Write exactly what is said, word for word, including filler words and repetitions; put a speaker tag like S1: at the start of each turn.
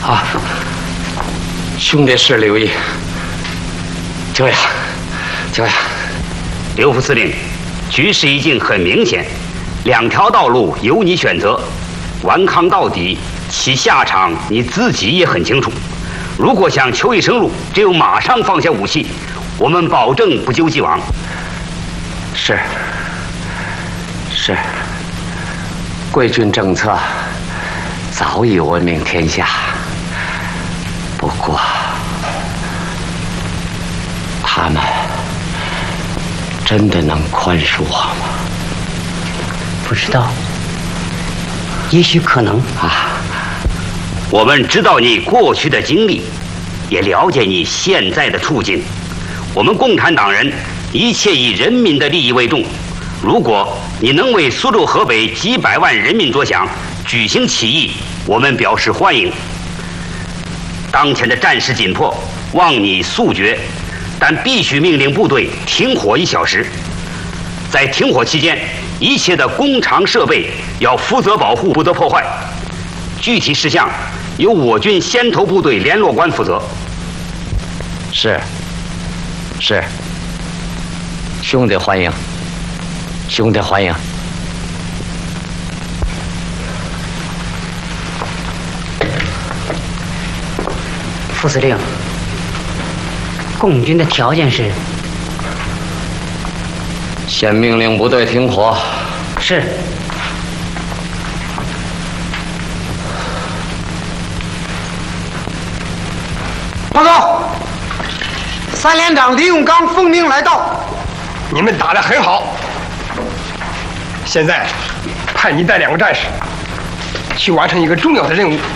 S1: 啊，兄弟是留意。就呀，就呀。
S2: 刘副司令，局势已经很明显，两条道路由你选择，顽抗到底，其下场你自己也很清楚。如果想求一生路，只有马上放下武器，我们保证不究既往。
S1: 是。是。贵军政策早已闻名天下，不过他们真的能宽恕我吗？
S3: 不知道，也许可能
S2: 啊。我们知道你过去的经历，也了解你现在的处境。我们共产党人一切以人民的利益为重。如果你能为苏州、河北几百万人民着想，举行起义，我们表示欢迎。当前的战事紧迫，望你速决，但必须命令部队停火一小时。在停火期间，一切的工厂设备要负责保护，不得破坏。具体事项由我军先头部队联络官负责。
S1: 是。是。兄弟欢迎。兄弟欢迎。
S3: 副司令，共军的条件是？
S1: 先命令部队停火。
S3: 是。
S4: 报告，三连长李永刚奉命来到。
S5: 你们打得很好。现在派你带两个战士去完成一个重要的任务。